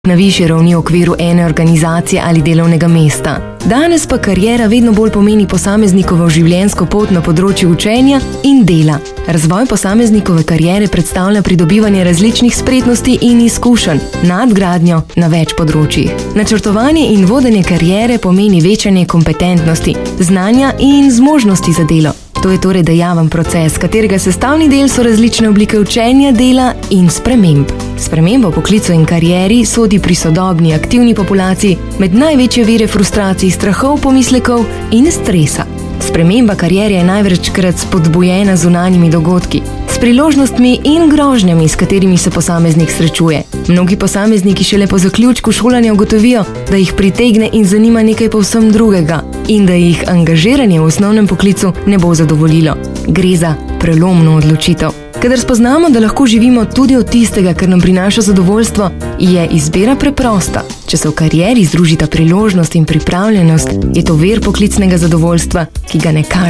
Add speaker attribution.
Speaker 1: na višje ravni v okviru ene organizacije ali delovnega mesta. Danes pa kariera vedno bolj pomeni posameznikovo življenjsko pot na področju učenja in dela. Razvoj posameznikove kariere predstavlja pridobivanje različnih spretnosti in izkušenj, nadgradnjo na več področjih. Načrtovanje in vodenje kariere pomeni večanje kompetentnosti, znanja in zmožnosti za delo. To je torej dejaven proces, katerega sestavni del so različne oblike učenja, dela in sprememb. Sprememba v poklicu in karieri sodi pri sodobni aktivni populaciji med največje vire frustracij, strahov, pomislekov in stresa. Sprememba kariere je največkrat spodbujena z zunanjimi dogodki, s priložnostmi in grožnjami, s katerimi se posameznik srečuje. Mnogi posamezniki šele po zaključku šolanja ugotovijo, da jih pritegne in zanima nekaj povsem drugega in da jih angažiranje v osnovnem poklicu ne bo zadovoljilo. Gre za prelomno odločitev. Kadar spoznamo, da lahko živimo tudi od tistega, kar nam prinaša zadovoljstvo, je izbira preprosta. Če se v karieri združita priložnost in pripravljenost, je to vir poklicnega zadovoljstva, ki ga ne kaže